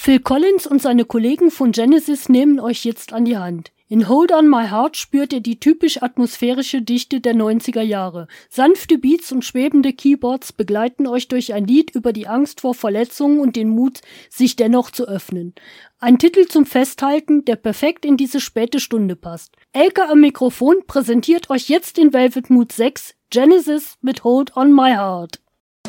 Phil Collins und seine Kollegen von Genesis nehmen euch jetzt an die Hand. In Hold on My Heart spürt ihr die typisch atmosphärische Dichte der 90er Jahre. Sanfte Beats und schwebende Keyboards begleiten euch durch ein Lied über die Angst vor Verletzungen und den Mut, sich dennoch zu öffnen. Ein Titel zum Festhalten, der perfekt in diese späte Stunde passt. Elke am Mikrofon präsentiert euch jetzt in Velvet Mood 6 Genesis mit Hold on My Heart.